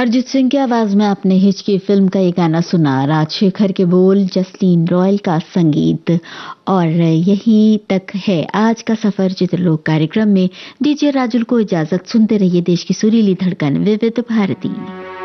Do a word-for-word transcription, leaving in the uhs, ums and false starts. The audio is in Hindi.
अरिजीत सिंह की आवाज में आपने हिचकी फिल्म का ये गाना सुना। राजशेखर के बोल, जसलीन रॉयल का संगीत। और यही तक है आज का सफर चित्रलोक कार्यक्रम में। दीजिए राजुल को इजाजत, सुनते रहिए देश की सुरीली धड़कन विविध भारती।